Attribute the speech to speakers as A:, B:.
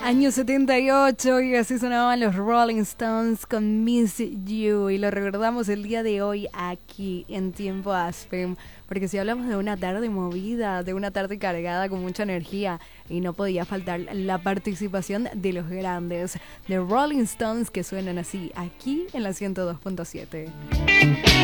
A: Año 78 y así sonaban los Rolling Stones con Miss You y lo recordamos el día de hoy aquí en Tiempo Aspen, porque si hablamos de una tarde movida, de una tarde cargada con mucha energía y no podía faltar la participación de los grandes de Rolling Stones que suenan así aquí en la 102.7.